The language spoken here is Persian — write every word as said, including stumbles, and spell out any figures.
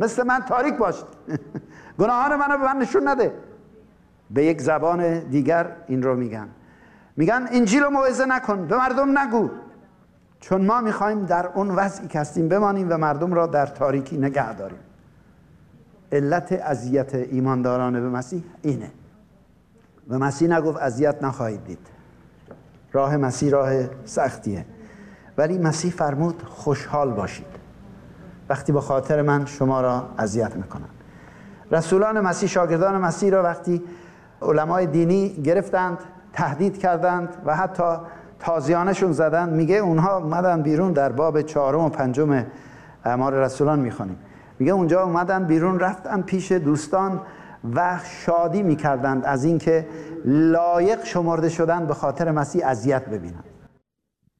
مثل من تاریک باشید گناهان منو به من نشون نده. به یک زبان دیگر این رو میگن، میگن انجیل رو موعظه نکن، به مردم نگو، چون ما میخوایم در اون وضعی که هستیم بمانیم و مردم را در تاریکی نگه داریم. علت اذیت ایمانداران به مسیح اینه. و مسیح نگفت اذیت نخواهید دید، راه مسیح راه سختیه، ولی مسیح فرمود خوشحال باشید وقتی به خاطر من شما را اذیت میکنن. رسولان مسیح، شاگردان مسیح را وقتی علمای دینی گرفتند، تهدید کردند و حتی تازیانشون زدند، میگه اونها اومدن بیرون، در باب چهارم و پنجم اعمال رسولان میخوانیم، میگه اونجا اومدن بیرون، رفتن پیش دوستان و شادی میکردند از اینکه لایق شمرده شدن به خاطر مسیح اذیت ببینند.